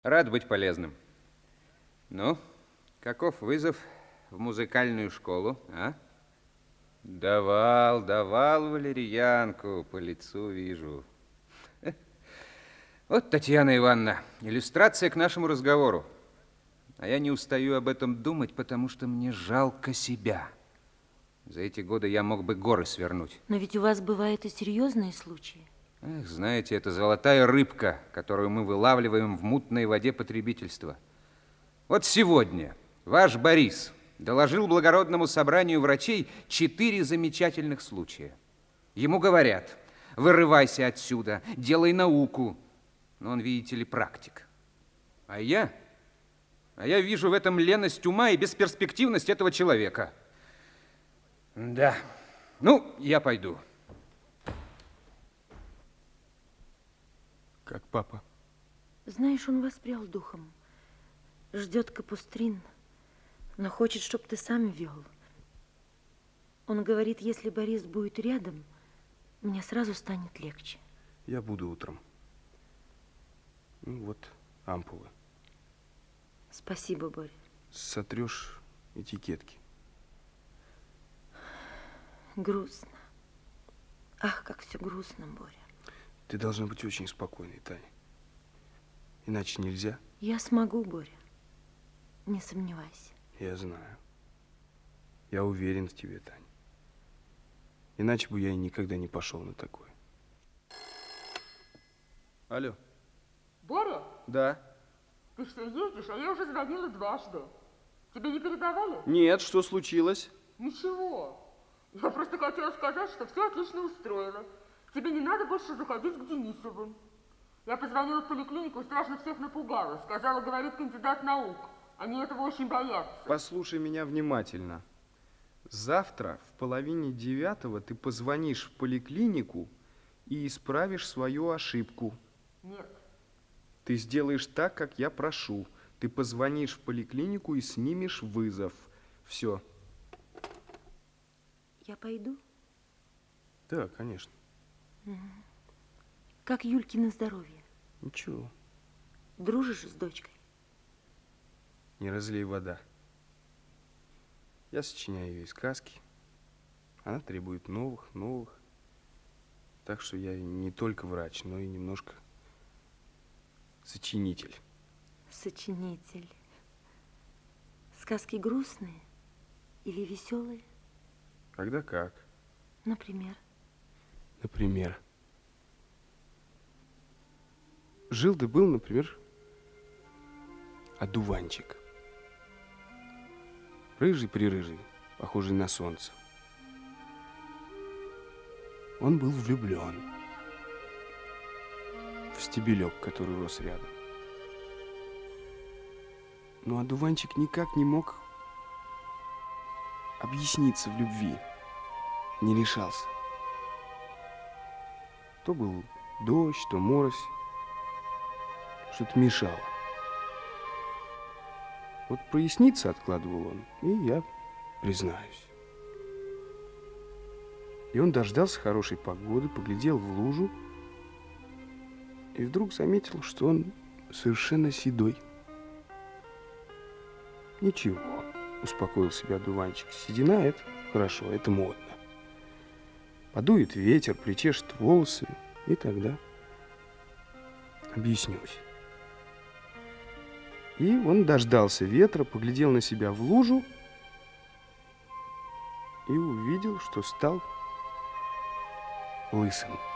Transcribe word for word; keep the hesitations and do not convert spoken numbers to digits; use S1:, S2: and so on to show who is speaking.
S1: Рад быть полезным. Ну, каков вызов в музыкальную школу, а? Давал, давал валерьянку, по лицу вижу. Вот, Татьяна Ивановна, иллюстрация к нашему разговору. А я не устаю об этом думать, потому что мне жалко себя. За эти годы я мог бы горы свернуть.
S2: Но ведь у вас бывают и серьезные случаи.
S1: Эх, знаете, это золотая рыбка, которую мы вылавливаем в мутной воде потребительства. Вот сегодня ваш Борис доложил благородному собранию врачей четыре замечательных случая. Ему говорят: вырывайся отсюда, делай науку. Но он, видите ли, практик. А я... А я вижу в этом леность ума и бесперспективность этого человека. Да. Ну, я пойду.
S3: Как папа?
S2: Знаешь, он воспрял духом. Ждет капустрин, но хочет, чтоб ты сам вел. Он говорит, если Борис будет рядом, мне сразу станет легче.
S3: Я буду утром. Ну вот, ампулы.
S2: Спасибо, Боря.
S3: Сотрешь этикетки.
S2: Грустно. Ах, как все грустно, Боря.
S3: Ты должна быть очень спокойной, Таня. Иначе нельзя.
S2: Я смогу, Боря. Не сомневайся.
S3: Я знаю. Я уверен в тебе, Таня. Иначе бы я и никогда не пошел на такое. Алло.
S4: Боря?
S3: Да.
S4: Ты что, ездишь? А я уже звонила дважды. Тебе не передавали?
S3: Нет, что случилось?
S4: Ничего. Я просто хотела сказать, что все отлично устроено. Тебе не надо больше заходить к Денисовым. Я позвонила в поликлинику, страшно всех напугала. Сказала, говорит, кандидат наук. Они этого очень боятся.
S3: Послушай меня внимательно. Завтра в половине девятого ты позвонишь в поликлинику и исправишь свою ошибку.
S4: Нет.
S3: Ты сделаешь так, как я прошу. Ты позвонишь в поликлинику и снимешь вызов. Все.
S2: Я пойду?
S3: Да, конечно.
S2: Угу. Как Юлькино здоровье?
S3: Ничего.
S2: Дружишь с дочкой?
S3: Не разлей вода. Я сочиняю ей сказки. Она требует новых, новых. Так что я не только врач, но и немножко сочинитель.
S2: Сочинитель. Сказки грустные или веселые?
S3: Когда как.
S2: Например?
S3: Например. Жил да был, например, одуванчик. Рыжий-прирыжий, похожий на солнце. Он был влюблен в стебелек, который рос рядом. Но одуванчик никак не мог объясниться в любви, не решался. То был дождь, то морось, что-то мешало. Вот проясниться откладывал он, и я признаюсь. И он дождался хорошей погоды, поглядел в лужу, и вдруг заметил, что он совершенно седой. Ничего, успокоил себя одуванчик. Седина — это хорошо, это модно. Подует ветер, причешет волосы, и тогда объяснюсь. И он дождался ветра, поглядел на себя в лужу и увидел, что стал лысым.